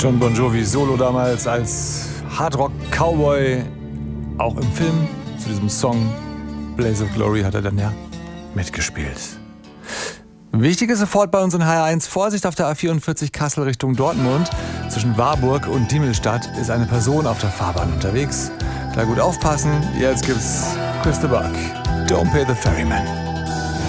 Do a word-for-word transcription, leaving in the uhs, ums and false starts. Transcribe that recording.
John Bon Jovi Solo damals als Hardrock-Cowboy. Auch im Film zu diesem Song Blaze of Glory hat er dann ja mitgespielt. Wichtig ist sofort bei uns in H R eins, Vorsicht auf der A vierundvierzig Kassel Richtung Dortmund. Zwischen Warburg und Diemelstadt ist eine Person auf der Fahrbahn unterwegs. Da gut aufpassen, jetzt gibt's Chris de Burgh. Don't pay the ferryman.